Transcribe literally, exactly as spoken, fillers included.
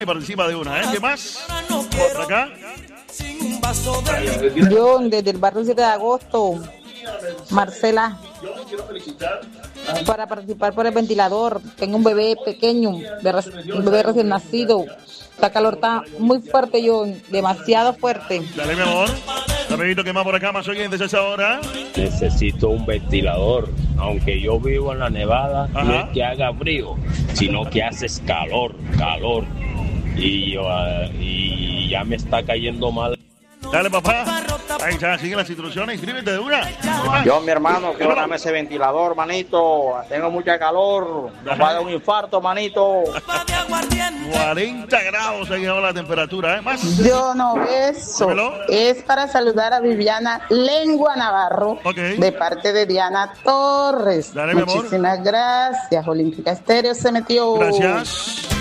Participa de una, ¿eh? ¿Qué más? Por acá. John, desde el barrio siete de agosto. Marcela. Para participar por el ventilador. Tengo un bebé pequeño, de reci- un bebé recién nacido. Esta calor está muy fuerte, John. Demasiado fuerte. Dale, mi amor. Rapidito, ¿qué más por acá? Más oyentes a esa hora. Necesito un ventilador. Aunque yo vivo en la Nevada, Ajá. no es que haga frío, sino que hace calor, calor. Y, uh, y ya me está cayendo mal. Dale, papá. Ahí ya, siguen las instrucciones. Inscríbete de una. Yo, mi hermano, quiero darme ese ventilador, manito. Tengo mucha calor. Nos va a dar un infarto, manito. cuarenta grados ahí ahora la temperatura, ¿eh? Más. Yo no, eso Dímelo. es para saludar a Viviana Lengua Navarro, Ok. de parte de Diana Torres. Dale, mi amor. Muchísimas gracias. Olímpica Estéreo se metió. Gracias.